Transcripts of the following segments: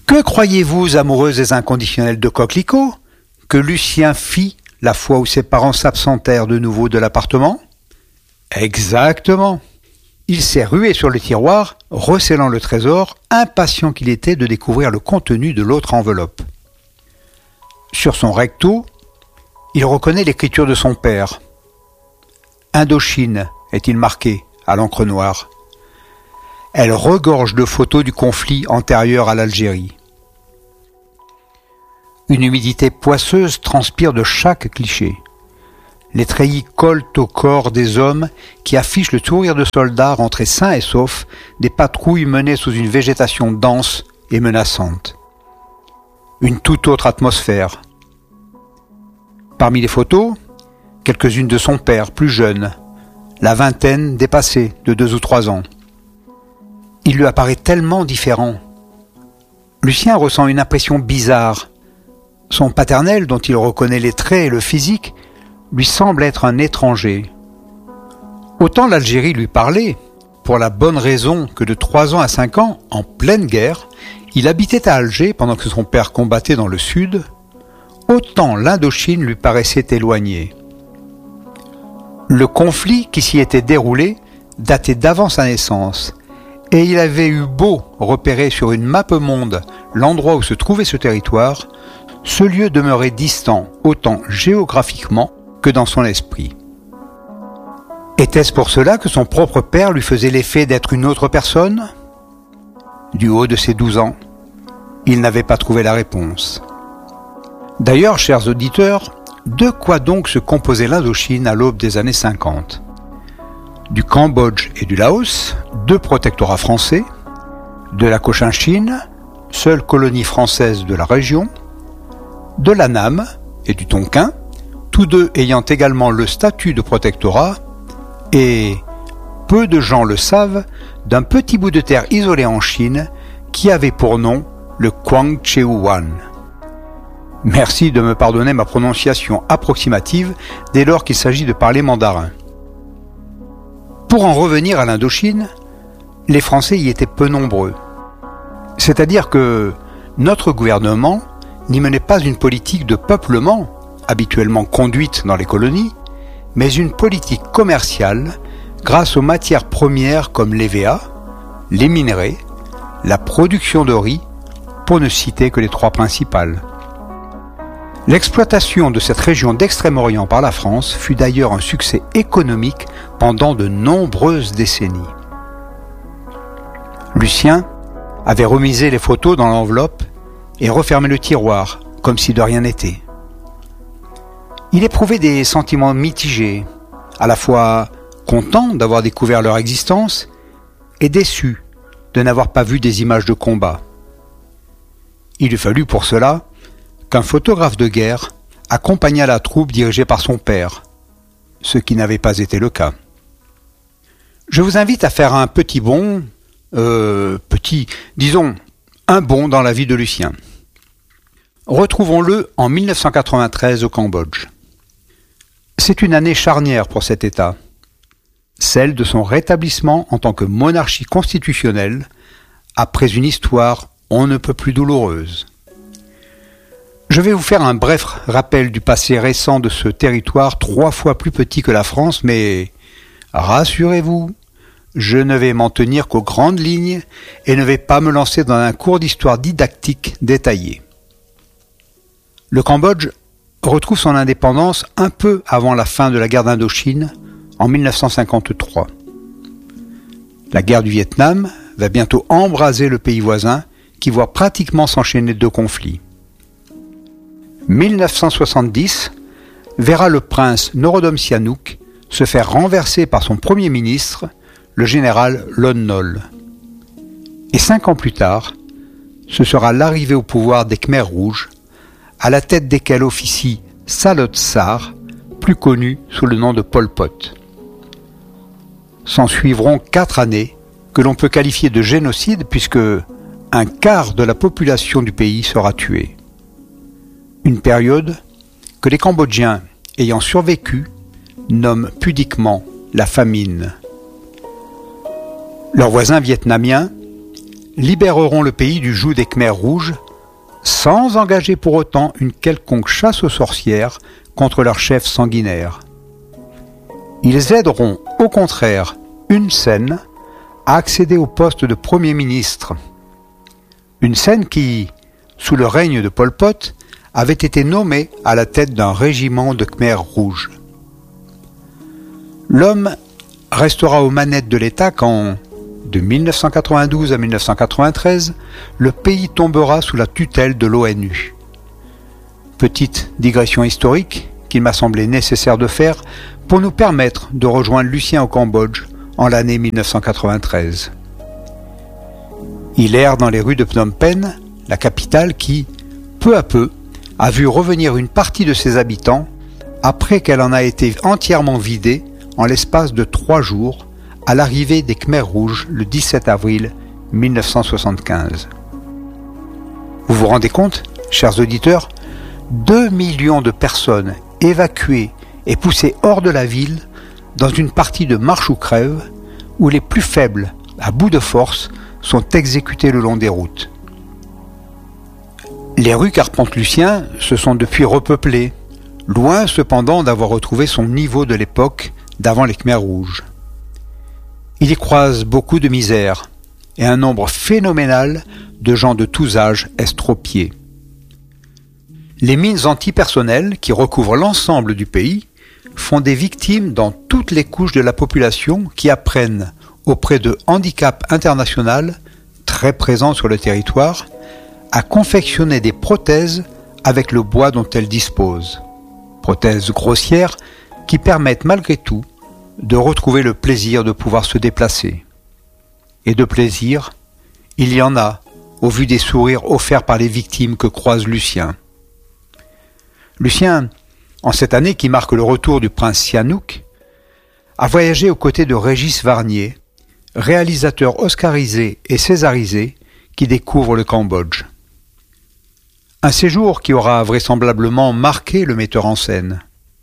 Que croyez-vous, amoureuses et inconditionnelles de coquelicots, que Lucien fit la fois où ses parents s'absentèrent de nouveau de l'appartement? Exactement. Il s'est rué sur le tiroir, recélant le trésor, impatient qu'il était de découvrir le contenu de l'autre enveloppe. Sur son recto, il reconnaît l'écriture de son père. Indochine, est-il marqué, à l'encre noire. Elle regorge de photos du conflit antérieur à l'Algérie. Une humidité poisseuse transpire de chaque cliché. Les treillis collent au corps des hommes qui affichent le sourire de soldats rentrés sains et saufs des patrouilles menées sous une végétation dense et menaçante. Une toute autre atmosphère. Parmi les photos, quelques-unes de son père, plus jeune, la vingtaine dépassée de 2 ou 3 ans. Il lui apparaît tellement différent. Lucien ressent une impression bizarre. Son paternel, dont il reconnaît les traits et le physique, lui semble être un étranger. Autant l'Algérie lui parlait, pour la bonne raison que de 3 ans à 5 ans, en pleine guerre, il habitait à Alger pendant que son père combattait dans le sud, autant l'Indochine lui paraissait éloignée. Le conflit qui s'y était déroulé datait d'avant sa naissance, et il avait eu beau repérer sur une map monde l'endroit où se trouvait ce territoire, ce lieu demeurait distant autant géographiquement que dans son esprit. Était-ce pour cela que son propre père lui faisait l'effet d'être une autre personne? Du haut de ses 12 ans, il n'avait pas trouvé la réponse. D'ailleurs, chers auditeurs, de quoi donc se composait l'Indochine à l'aube des années 50? Du Cambodge et du Laos, 2 protectorats français, de la Cochinchine, seule colonie française de la région, de l'Annam et du Tonkin, tous 2 ayant également le statut de protectorat, et, peu de gens le savent, d'un petit bout de terre isolé en Chine qui avait pour nom le Kwangcheuwan. Merci de me pardonner ma prononciation approximative dès lors qu'il s'agit de parler mandarin. Pour en revenir à l'Indochine, les Français y étaient peu nombreux. C'est-à-dire que notre gouvernement n'y menait pas une politique de peuplement, habituellement conduite dans les colonies, mais une politique commerciale grâce aux matières premières comme l'EVA, les minerais, la production de riz, pour ne citer que les 3 principales. L'exploitation de cette région d'Extrême-Orient par la France fut d'ailleurs un succès économique pendant de nombreuses décennies. Lucien avait remisé les photos dans l'enveloppe et refermé le tiroir, comme si de rien n'était. Il éprouvait des sentiments mitigés, à la fois content d'avoir découvert leur existence et déçu de n'avoir pas vu des images de combat. Il eût fallu pour cela qu'un photographe de guerre accompagnât la troupe dirigée par son père, ce qui n'avait pas été le cas. Je vous invite à faire un petit bond, disons, un bond dans la vie de Lucien. Retrouvons-le en 1993 au Cambodge. C'est une année charnière pour cet État, celle de son rétablissement en tant que monarchie constitutionnelle, après une histoire on ne peut plus douloureuse. Je vais vous faire un bref rappel du passé récent de ce territoire 3 fois plus petit que la France, mais rassurez-vous, je ne vais m'en tenir qu'aux grandes lignes et ne vais pas me lancer dans un cours d'histoire didactique détaillé. Le Cambodge retrouve son indépendance un peu avant la fin de la guerre d'Indochine, en 1953. La guerre du Vietnam va bientôt embraser le pays voisin qui voit pratiquement s'enchaîner 2 conflits. 1970 verra le prince Norodom Sihanouk se faire renverser par son premier ministre, le général Lon Nol. Et 5 ans plus tard, ce sera l'arrivée au pouvoir des Khmers rouges, à la tête desquels officie Salot Sar, plus connu sous le nom de Pol Pot. S'en suivront 4 années que l'on peut qualifier de génocide puisque un quart de la population du pays sera tuée. Une période que les Cambodgiens ayant survécu nomment pudiquement la famine. Leurs voisins vietnamiens, libéreront le pays du joug des Khmers rouges, sans engager pour autant une quelconque chasse aux sorcières contre leurs chefs sanguinaires. Ils aideront au contraire Hun Sen à accéder au poste de Premier ministre. Hun Sen qui, sous le règne de Pol Pot, avait été nommé à la tête d'un régiment de Khmers rouges. L'homme restera aux manettes de l'État quand, de 1992 à 1993, le pays tombera sous la tutelle de l'ONU. Petite digression historique qu'il m'a semblé nécessaire de faire pour nous permettre de rejoindre Lucien au Cambodge en l'année 1993. Il erre dans les rues de Phnom Penh, la capitale qui, peu à peu, a vu revenir une partie de ses habitants après qu'elle en a été entièrement vidée en l'espace de 3 jours à l'arrivée des Khmers rouges le 17 avril 1975. Vous vous rendez compte, chers auditeurs, 2 millions de personnes évacuées et poussées hors de la ville dans une partie de marche ou crève où les plus faibles, à bout de force, sont exécutés le long des routes. Les rues qu'arpente Lucien se sont depuis repeuplées, loin cependant d'avoir retrouvé son niveau de l'époque d'avant les Khmers rouges. Il y croise beaucoup de misère et un nombre phénoménal de gens de tous âges estropiés. Les mines antipersonnelles qui recouvrent l'ensemble du pays font des victimes dans toutes les couches de la population qui apprennent auprès de Handicap International, très présent sur le territoire, à confectionner des prothèses avec le bois dont elles disposent. Prothèses grossières qui permettent malgré tout de retrouver le plaisir de pouvoir se déplacer. Et de plaisir, il y en a au vu des sourires offerts par les victimes que croise Lucien. Lucien, en cette année qui marque le retour du prince Sihanouk, a voyagé aux côtés de Régis Varnier, réalisateur oscarisé et césarisé qui découvre le Cambodge. Un séjour qui aura vraisemblablement marqué le metteur en scène.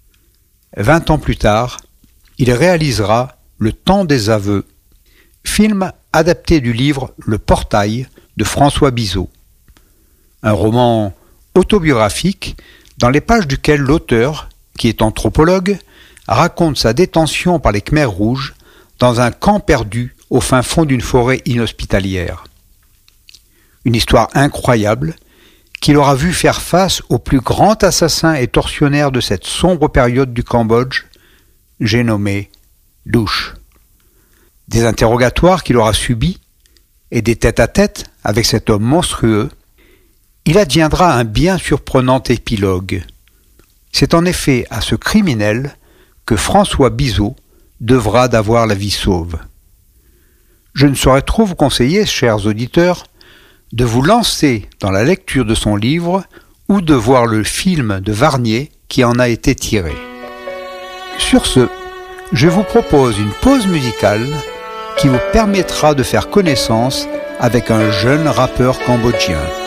20 ans plus tard, il réalisera Le Temps des aveux, film adapté du livre Le Portail de François Bizot. Un roman autobiographique dans les pages duquel l'auteur, qui est anthropologue, raconte sa détention par les Khmers rouges dans un camp perdu au fin fond d'une forêt inhospitalière. Une histoire incroyable qu'il aura vu faire face au plus grand assassin et tortionnaire de cette sombre période du Cambodge, j'ai nommé Louche. Des interrogatoires qu'il aura subis et des tête-à-tête avec cet homme monstrueux, il adviendra un bien surprenant épilogue. C'est en effet à ce criminel que François Bizot devra d'avoir la vie sauve. Je ne saurais trop vous conseiller, chers auditeurs, de vous lancer dans la lecture de son livre ou de voir le film de Varnier qui en a été tiré. Sur ce, je vous propose une pause musicale qui vous permettra de faire connaissance avec un jeune rappeur cambodgien.